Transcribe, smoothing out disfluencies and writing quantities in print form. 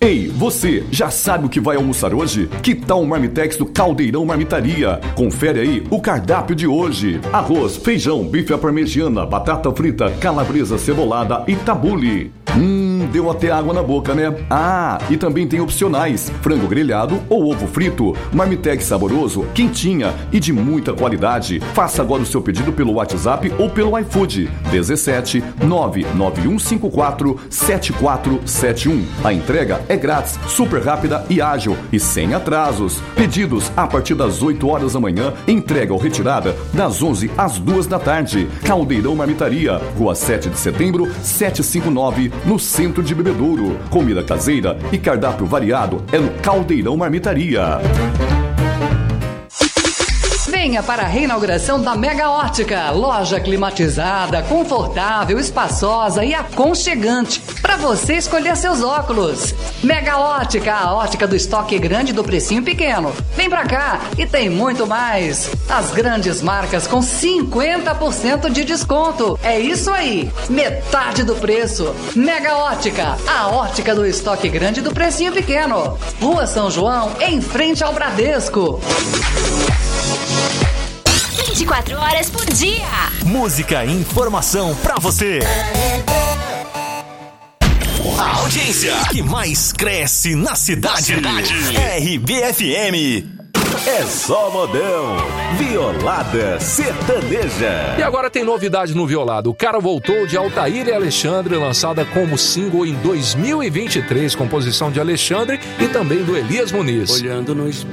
Ei, você, já sabe o que vai almoçar hoje? Que tal um Marmitex do Caldeirão Marmitaria? Confere aí o cardápio de hoje. Arroz, feijão, bife à parmegiana, batata frita, calabresa cebolada e tabule. Deu até água na boca, né? Ah, e também tem opcionais: frango grelhado ou ovo frito. Marmitex saboroso, quentinha e de muita qualidade. Faça agora o seu pedido pelo WhatsApp ou pelo iFood. 17 99154 7471. A entrega é grátis, super rápida e ágil e sem atrasos. Pedidos a partir das 8 horas da manhã, entrega ou retirada das 11 às 2 da tarde. Caldeirão Marmitaria, Rua 7 de Setembro, 759, no centro de Bebedouro. Comida caseira e cardápio variado é no Caldeirão Marmitaria. Venha para a reinauguração da Mega Ótica, loja climatizada, confortável, espaçosa e aconchegante para você escolher seus óculos. Mega Ótica, a ótica do estoque grande do precinho pequeno. Vem pra cá e tem muito mais. As grandes marcas com 50% de desconto. É isso aí, metade do preço. Mega Ótica, a ótica do estoque grande do precinho pequeno. Rua São João, em frente ao Bradesco. 24 horas por dia. Música e informação pra você. A audiência que mais cresce na cidade. RBFM. É só modão. Violada sertaneja. E agora tem novidade no Violada. O cara voltou de Altair e Alexandre, lançada como single em 2023, composição de Alexandre e também do Elias Muniz. Olhando no espelho.